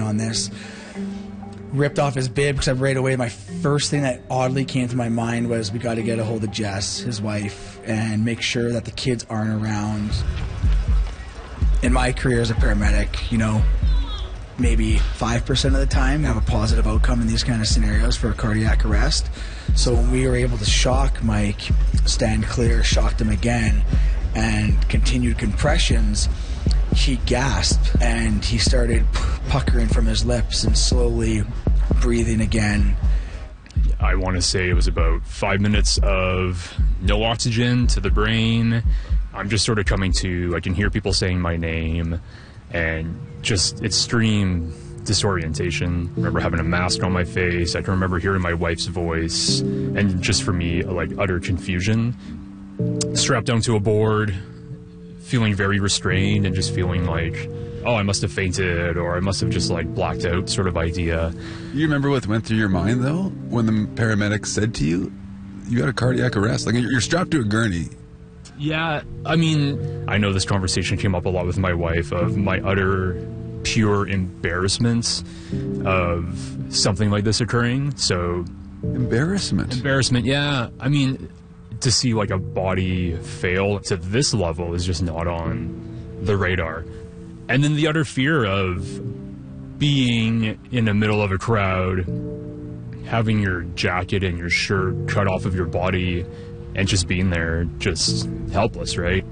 on this. Ripped off his bib, because right away my first thing that oddly came to my mind was we got to get a hold of Jess, his wife, and make sure that the kids aren't around. In my career as a paramedic, you know, maybe 5% of the time have a positive outcome in these kind of scenarios for a cardiac arrest. So when we were able to shock Mike, stand clear, shocked him again, and continued compressions, he gasped and he started puckering from his lips and slowly breathing again. I want to say it was about 5 minutes of no oxygen to the brain. I'm just sort of coming to, I can hear people saying my name, and just extreme disorientation. I remember having a mask on my face. I can remember hearing my wife's voice, and just for me, like utter confusion. Strapped down to a board, feeling very restrained and just feeling like, oh, I must have fainted or I must have just like blacked out sort of idea. You remember what went through your mind though when the paramedics said to you, you got a cardiac arrest? Like you're strapped to a gurney. Yeah, I mean, I know this conversation came up a lot with my wife of my utter pure embarrassment of something like this occurring. So Embarrassment, yeah. I mean, to see like a body fail to this level is just not on the radar. And then the utter fear of being in the middle of a crowd, having your jacket and your shirt cut off of your body, and just being there, just helpless, right?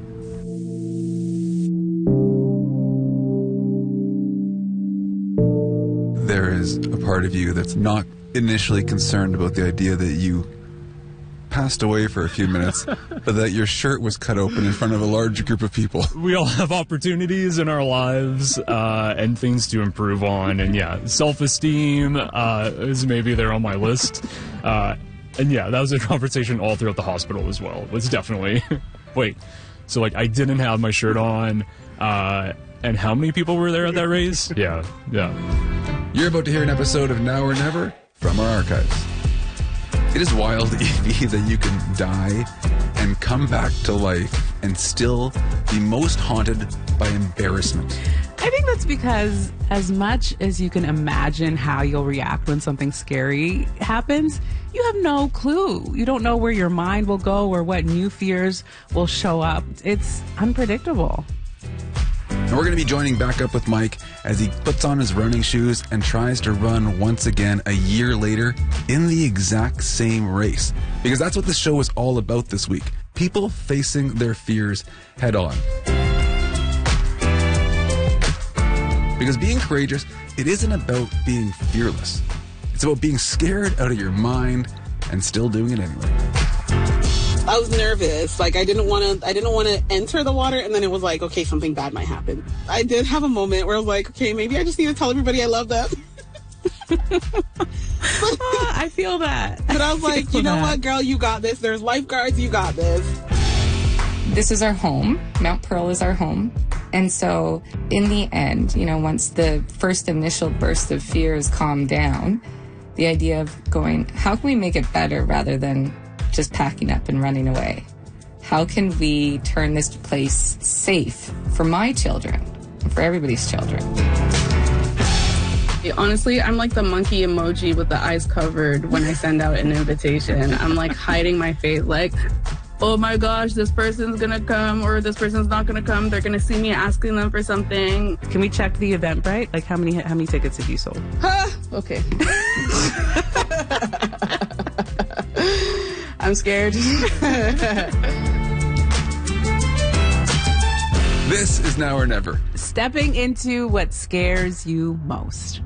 There is a part of you that's not initially concerned about the idea that you passed away for a few minutes, but that your shirt was cut open in front of a large group of people. We all have opportunities in our lives and things to improve on, and yeah, self-esteem is maybe there on my list. And yeah, that was a conversation all throughout the hospital as well. It was definitely, wait, so like I didn't have my shirt on, and how many people were there at that race? Yeah. You're about to hear an episode of Now or Never from our archives. It is wild, Evie, that you can die and come back to life and still be most haunted by embarrassment. I think that's because as much as you can imagine how you'll react when something scary happens, you have no clue. You don't know where your mind will go or what new fears will show up. It's unpredictable. And we're going to be joining back up with Mike as he puts on his running shoes and tries to run once again a year later in the exact same race. Because that's what this show is all about this week. People facing their fears head on. Because being courageous, it isn't about being fearless. It's about being scared out of your mind and still doing it anyway. I was nervous. Like I didn't want to enter the water, and then it was like, okay, something bad might happen. I did have a moment where I was like, okay, maybe I just need to tell everybody I love them. I feel that. But I was like, you know what, girl, you got this. There's lifeguards, you got this. This is our home. Mount Pearl is our home. And so in the end, you know, once the first initial burst of fears calmed down, the idea of going, how can we make it better rather than just packing up and running away? How can we turn this place safe for my children, for everybody's children? Honestly, I'm like the monkey emoji with the eyes covered when I send out an invitation. I'm like hiding my face, like, oh my gosh, this person's gonna come or this person's not gonna come. They're gonna see me asking them for something. Can we check the Eventbrite? Like how many tickets have you sold? Okay. I'm scared. This is Now or Never. Stepping into what scares you most.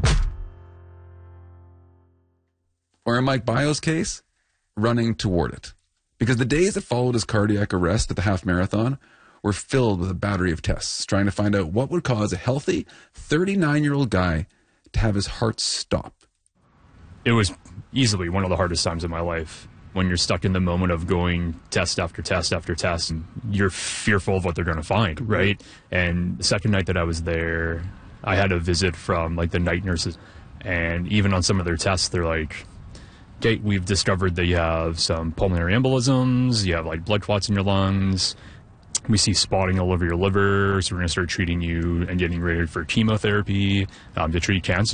Or in Mike Bio's case, running toward it. Because the days that followed his cardiac arrest at the half marathon were filled with a battery of tests, trying to find out what would cause a healthy 39-year-old guy to have his heart stop. It was easily one of the hardest times of my life. When you're stuck in the moment of going test after test after test, and you're fearful of what they're going to find, right? And the second night that I was there, I had a visit from like the night nurses, and even on some of their tests, they're like, okay, we've discovered that you have some pulmonary embolisms, you have like blood clots in your lungs, we see spotting all over your liver, so we're going to start treating you and getting ready for chemotherapy to treat cancer.